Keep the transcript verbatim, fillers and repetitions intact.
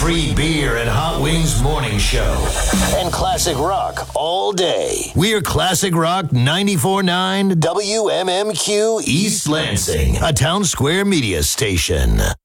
free beer and hot wings morning show. And classic rock all day. We're Classic Rock ninety-four point nine W M M Q East Lansing, a Town Square media station.